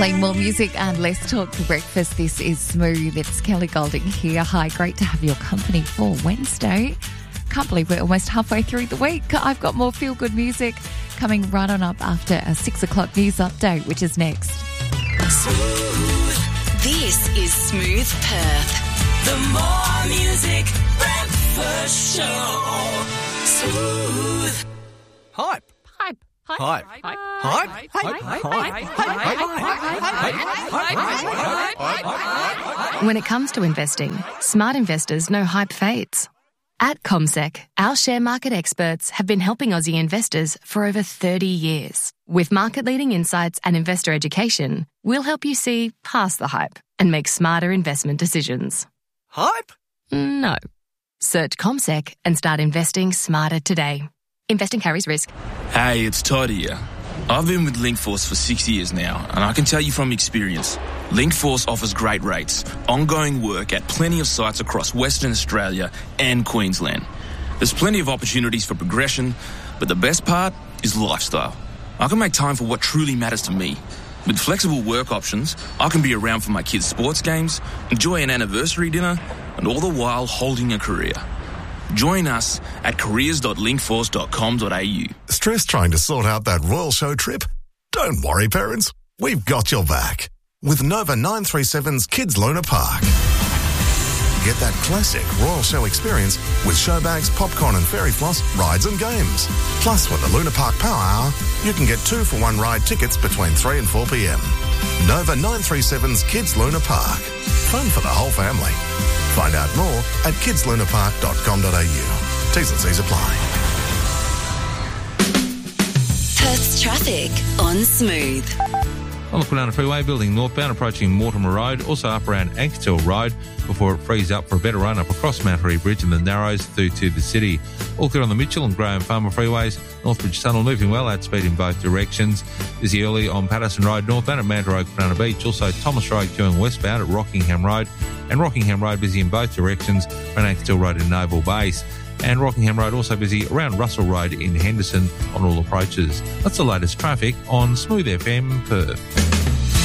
Playing more music and less talk for breakfast. This is Smooth. It's Kelly Golding here. Hi, great to have your company for Wednesday. Can't believe we're almost halfway through the week. I've got more feel-good music coming right on up after a 6 o'clock news update, which is next. Smooth. This is Smooth Perth. The More Music Breakfast Show. Smooth. Hype. Hype. When it comes to investing, smart investors know hype fades. At CommSec, our share market experts have been helping Aussie investors for over 30 years. With market-leading insights and investor education, we'll help you see past the hype and make smarter investment decisions. Hype? No. Search CommSec and start investing smarter today. Investing carries risk. Hey, it's Todd here. I've been with Linkforce for 6 years now, and I can tell you from experience, Linkforce offers great rates, ongoing work at plenty of sites across Western Australia and Queensland. There's plenty of opportunities for progression, but the best part is lifestyle. I can make time for what truly matters to me. With flexible work options, I can be around for my kids' sports games, enjoy an anniversary dinner, and all the while holding a career. Join us at careers.linkforce.com.au. Stress trying to sort out that Royal Show trip? Don't worry, parents. We've got your back. With Nova 937's Kids Luna Park. Get that classic Royal Show experience with show bags, popcorn and fairy floss, rides and games. Plus, with the Luna Park Power Hour, you can get 2-for-1 ride tickets between 3 and 4 p.m. Nova 937's Kids Luna Park. Fun for the whole family. Find out more at kidslunapark.com.au. T's and C's apply. Perth's traffic on Smooth. On the Kwinana Freeway, building northbound, approaching Mortimer Road, also up around Ankersdale Road before it frees up for a better run up across Mount Harry Bridge and the Narrows through to the city. All clear on the Mitchell and Graham Farmer freeways. Northbridge Tunnel moving well at speed in both directions. Busy early on Patterson Road northbound at Manta Road, Kwinana Beach. Also Thomas Road queuing westbound at Rockingham Road. And Rockingham Road busy in both directions around Ankersdale Road in Naval Base. And Rockingham Road also busy around Russell Road in Henderson on all approaches. That's the latest traffic on Smooth FM Perth.